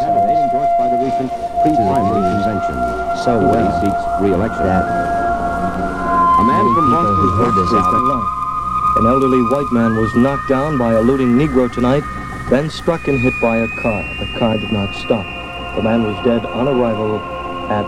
candidate endorsed by the recent pre-primary convention. So well seeks re-election. A man from Boston's heard this album. An elderly white man was knocked down by a looting Negro tonight, then struck and hit by a car. The car did not stop. The man was dead on arrival